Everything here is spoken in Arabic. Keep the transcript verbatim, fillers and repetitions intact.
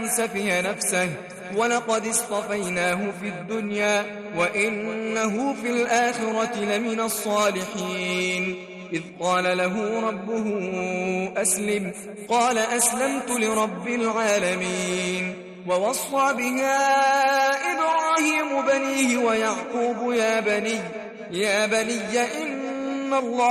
سفه نفسه ولقد اصطفيناه في الدنيا وإنه في الآخرة لمن الصالحين إذ قال له ربه أسلم قال أسلمت لرب العالمين ووصى بها إبراهيم بنيه ويعقوب يا بني يا بني إن الله